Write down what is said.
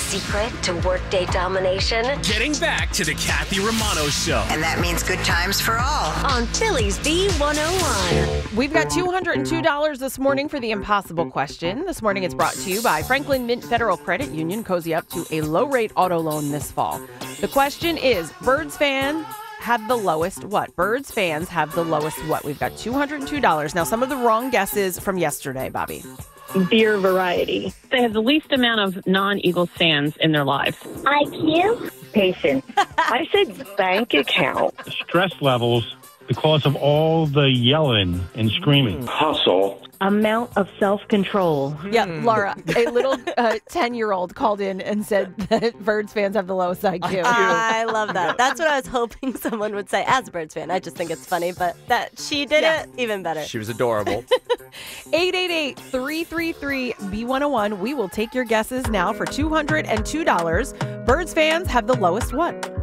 secret to workday domination? Getting back to the Kathy Romano Show. And that means good times for all. On Philly's B101. We've got $202 this morning for the impossible question. This morning it's brought to you by Franklin Mint Federal Credit Union. Cozy up to a low-rate auto loan this fall. The question is, Birds fans have the lowest what? Birds fans have the lowest what? We've got $202. Now, some of the wrong guesses from yesterday, Bobby. Beer variety. They have the least amount of non-Eagles fans in their lives. IQ? Patience. I said bank account. Stress levels because of all the yelling and screaming. Hustle. Amount of self-control. Yeah, Laura, a little 10-year-old called in and said that Birds fans have the lowest IQ. I love that. That's what I was hoping someone would say as a Birds fan. I just think it's funny, but that she did it, even better. She was adorable. 888-333-B101. We will take your guesses now for $202. Birds fans have the lowest what?